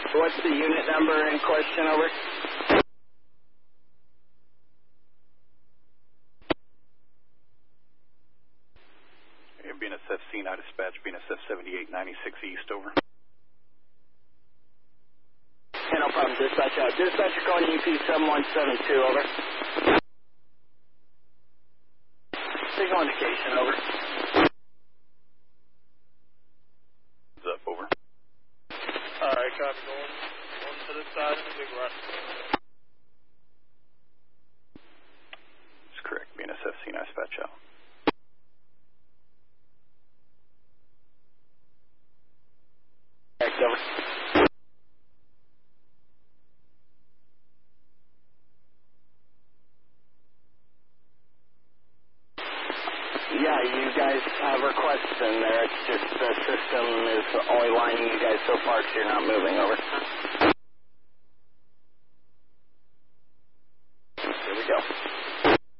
What's the unit number in question, over? BNSF C9 dispatch, BNSF 7896 East, over. Yeah, no problem, dispatch out. Dispatch, you're calling UP 7172, over. Signal indication, over. Heads up, over. Alright, copy, going to this side in the big rock. That's correct, BNSF C9 dispatch out. Over. Yeah, you guys have requests in there. It's just the system is only lining you guys so far because you're not moving, over.